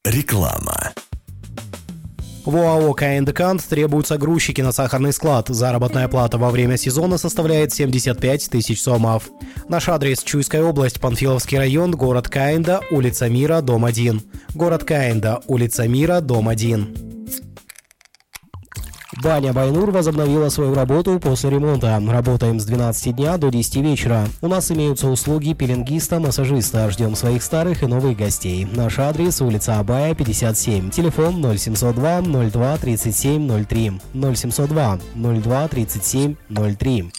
Реклама. В ОАО «Каэндекант» требуются грузчики на сахарный склад. Заработная плата во время сезона составляет 75 тысяч сомов. Наш адрес: Чуйская область, Панфиловский район, город Каэнда, улица Мира, дом 1. Город Каэнда, улица Мира, дом 1. Баня «Байнур» возобновила свою работу после ремонта. Работаем с 12 дня до 10 вечера. У нас имеются услуги пеленгиста, массажиста. Ждем своих старых и новых гостей. Наш адрес: улица Абая, 57. Телефон 0702 02 37 03. 0702 02 37 03.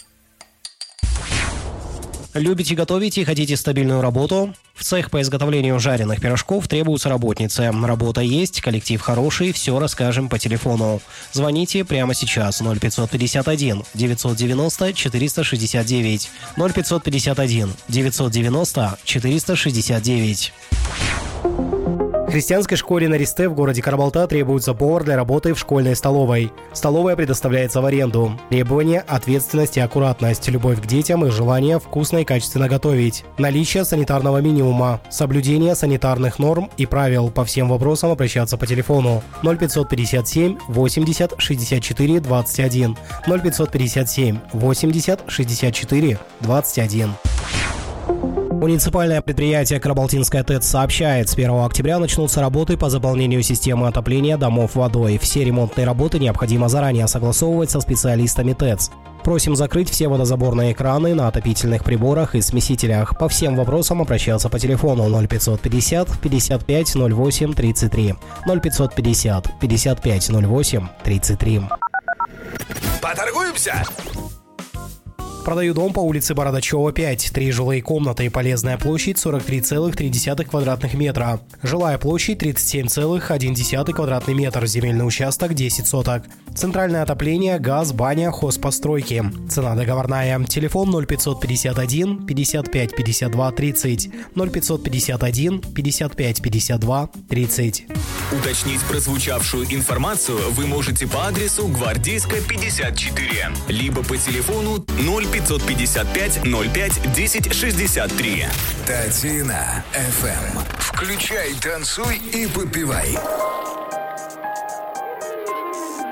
Любите готовить и хотите стабильную работу? В цех по изготовлению жареных пирожков требуются работницы. Работа есть, коллектив хороший, все расскажем по телефону. Звоните прямо сейчас: 0551 990 469. 0551 990 469. В христианской школе на Ристе в городе Карабалта требуется повар для работы в школьной столовой. Столовая предоставляется в аренду. Требования: ответственность и аккуратность, любовь к детям и желание вкусно и качественно готовить. Наличие санитарного минимума, соблюдение санитарных норм и правил. По всем вопросам обращаться по телефону 0557 80 64 21. 0557 80 64 21. Муниципальное предприятие «Карабалтинская ТЭЦ» сообщает, с 1 октября начнутся работы по заполнению системы отопления домов водой. Все ремонтные работы необходимо заранее согласовывать со специалистами ТЭЦ. Просим закрыть все водозаборные краны на отопительных приборах и смесителях. По всем вопросам обращаться по телефону 0550 55 08 33. 0550 55 08 33. Поторгуемся? Продаю дом по улице Бородачева, 5. 3 жилые комнаты. Полезная площадь 43,3 квадратных метра. Жилая площадь 37,1 квадратный метр. Земельный участок 10 соток. Центральное отопление, газ, баня, хозпостройки. Цена договорная. Телефон 0551 55 52 30. 0551 55 52 30. Уточнить прозвучавшую информацию вы можете по адресу Гвардейская, 54, либо по телефону 0555 05 10 63. Татина FM. Включай, танцуй и попивай.